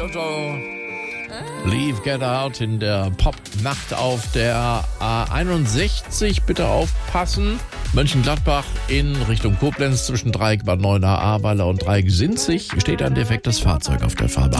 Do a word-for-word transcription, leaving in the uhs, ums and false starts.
Jojo. Leave, Get Out in der Pop-Nacht auf der A einundsechzig. Bitte aufpassen. Mönchengladbach in Richtung Koblenz zwischen Dreieck Bad Neuenahr, Ahrweiler und Dreieck Sinzig steht ein defektes Fahrzeug auf der Fahrbahn.